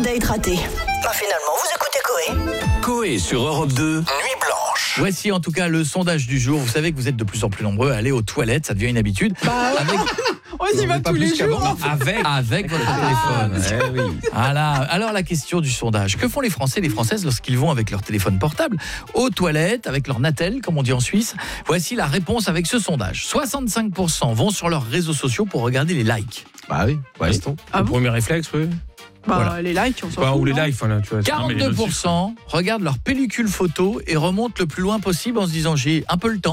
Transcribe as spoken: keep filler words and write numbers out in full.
date raté. Bah finalement, vous écoutez Coé. Coé sur Europe deux, Nuit Blanche. Voici en tout cas le sondage du jour. Vous savez que vous êtes de plus en plus nombreux à aller aux toilettes, ça devient une habitude. Bah, Avec... on y va tous les jours. Non, avec, avec votre téléphone. Eh oui. Voilà. Alors la question du sondage. Que font les Français et les Françaises lorsqu'ils vont avec leur téléphone portable aux toilettes, avec leur Natel, comme on dit en Suisse? Voici la réponse avec ce sondage. soixante-cinq pour cent vont sur leurs réseaux sociaux pour regarder les likes. Bah oui, ouais, c'est ton Ah bon premier réflexe, oui. Bah, Voilà. les likes, on s'en Bah, fout. ou les non lives, voilà, tu vois. quarante-deux pour cent regardent leur pellicule photo et remontent le plus loin possible en se disant j'ai un peu le temps.